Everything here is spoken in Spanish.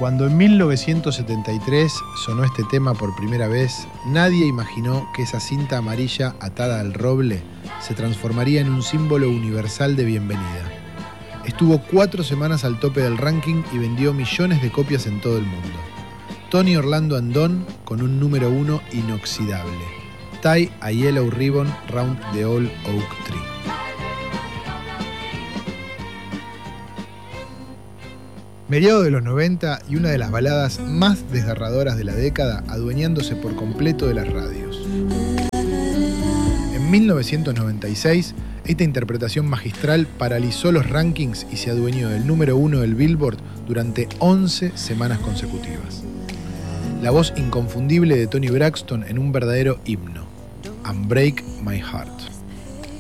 Cuando en 1973 sonó este tema por primera vez, nadie imaginó que esa cinta amarilla atada al roble se transformaría en un símbolo universal de bienvenida. Estuvo 4 semanas al tope del ranking y vendió millones de copias en todo el mundo. Tony Orlando Andón con un número 1 inoxidable. Tie a Yellow Ribbon Round the Old Oak Tree. Mediados de los 90 y una de las baladas más desgarradoras de la década, adueñándose por completo de las radios. En 1996, esta interpretación magistral paralizó los rankings y se adueñó del número 1 del Billboard durante 11 semanas consecutivas. La voz inconfundible de Toni Braxton en un verdadero himno. Unbreak My Heart.